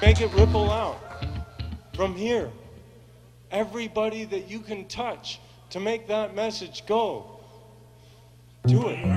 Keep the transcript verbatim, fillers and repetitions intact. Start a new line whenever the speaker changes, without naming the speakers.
Make it ripple out from here. Everybody that you can touch to make that message go. Do it.